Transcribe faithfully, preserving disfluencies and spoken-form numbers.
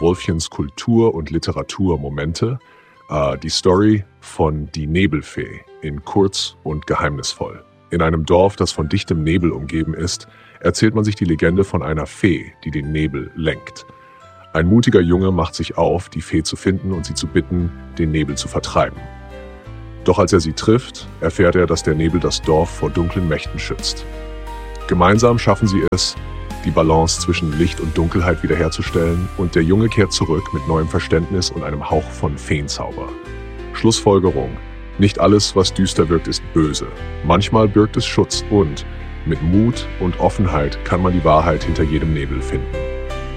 Wolfchens Kultur- und Literaturmomente, äh, die Story von Die Nebelfee in Kurz und Geheimnisvoll. In einem Dorf, das von dichtem Nebel umgeben ist, erzählt man sich die Legende von einer Fee, die den Nebel lenkt. Ein mutiger Junge macht sich auf, die Fee zu finden und sie zu bitten, den Nebel zu vertreiben. Doch als er sie trifft, erfährt er, dass der Nebel das Dorf vor dunklen Mächten schützt. Gemeinsam schaffen sie es, die Balance zwischen Licht und Dunkelheit wiederherzustellen, und der Junge kehrt zurück mit neuem Verständnis und einem Hauch von Feenzauber. Schlussfolgerung: Nicht alles, was düster wirkt, ist böse. Manchmal birgt es Schutz und mit Mut und Offenheit kann man die Wahrheit hinter jedem Nebel finden.